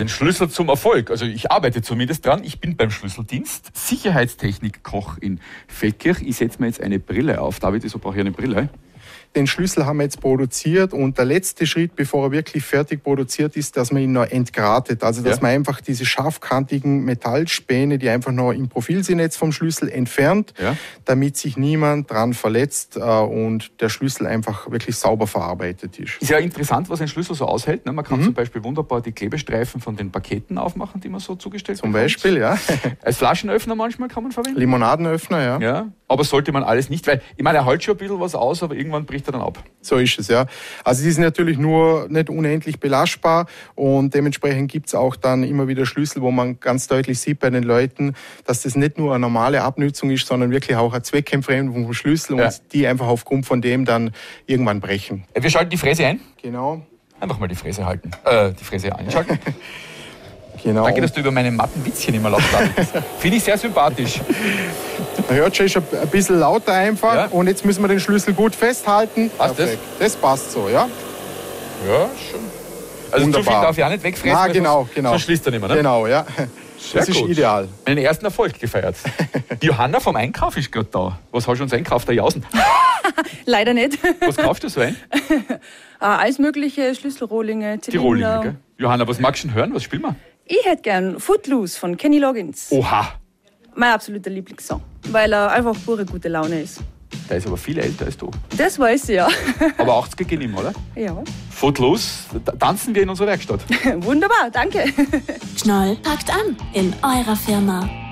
Den Schlüssel zum Erfolg. Also ich arbeite zumindest dran. Ich bin beim Schlüsseldienst. Sicherheitstechnik-Koch in Feldkirch. Ich setze mir jetzt eine Brille auf. David, wieso brauche ich eine Brille? Den Schlüssel haben wir jetzt produziert und der letzte Schritt, bevor er wirklich fertig produziert ist, dass man ihn noch entgratet. Also dass man einfach diese scharfkantigen Metallspäne, die einfach noch im Profil sind jetzt vom Schlüssel, entfernt, damit sich niemand dran verletzt und der Schlüssel einfach wirklich sauber verarbeitet ist. Ist ja interessant, was ein Schlüssel so aushält. Man kann zum Beispiel wunderbar die Klebestreifen von den Paketen aufmachen, die man so zugestellt bekommt. Zum Beispiel, ja. Als Flaschenöffner manchmal kann man verwenden. Limonadenöffner, ja. Aber sollte man alles nicht, weil ich meine, er hält schon ein bisschen was aus, aber irgendwann bricht er dann ab. So ist es, ja. Also die sind natürlich nur nicht unendlich belastbar und dementsprechend gibt es auch dann immer wieder Schlüssel, wo man ganz deutlich sieht bei den Leuten, dass das nicht nur eine normale Abnutzung ist, sondern wirklich auch eine Zweckentfremdung vom Schlüssel und die einfach aufgrund von dem dann irgendwann brechen. Wir schalten die Fräse ein. Genau. Einfach mal die Fräse halten. Die Fräse einschalten. Genau. Danke, dass du über meine matten Witzchen immer lachst. Finde ich sehr sympathisch. Man hört schon, ist ein bisschen lauter einfach. Ja. Und jetzt müssen wir den Schlüssel gut festhalten. Passt das? Das passt so, ja? Ja, schon. Also Wunderbar. zu viel darf ich auch nicht wegfressen. Ah, genau. Sonst schließt er nicht mehr, ne? Genau, ja. Das ist ideal. Meinen ersten Erfolg gefeiert. Die Johanna vom Einkauf ist gerade da. Was hast du uns einkauft, der Jausen? Leider nicht. Was kaufst du so ein? Alles mögliche, Schlüsselrohlinge, Zylinder. Die Rohlinge, gell? Johanna, was magst du denn hören? Was spielen wir? Ich hätte gern Footloose von Kenny Loggins. Oha! Mein absoluter Lieblingssong, weil er einfach pure gute Laune ist. Der ist aber viel älter als du. Das weiß ich, ja. Aber 80er gehen ihm, oder? Ja. Footloose, tanzen wir in unserer Werkstatt. Wunderbar, danke. Knoll packt an in eurer Firma.